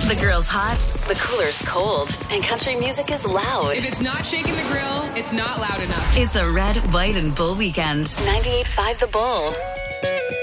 The grill's hot, the cooler's cold, and country music is loud. If it's not shaking the grill, it's not loud enough. It's a Red, White, and Bull weekend. 98.5 The Bull.